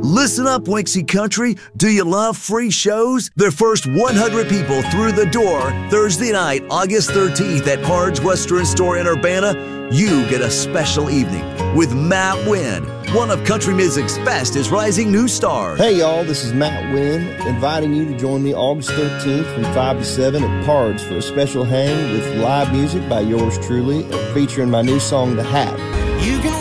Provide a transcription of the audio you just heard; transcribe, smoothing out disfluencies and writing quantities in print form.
Listen up, Winksy Country. Do you love free shows? Their first 100 people through the door Thursday night, August 13th at Pard's Western Store in Urbana. You get a special evening with Matt Wynn, one of country music's fastest rising new stars. Hey y'all, this is Matt Wynn, inviting you to join me August 13th from 5 to 7 at Pard's for a special hang with live music by yours truly, featuring my new song, The Hat. You can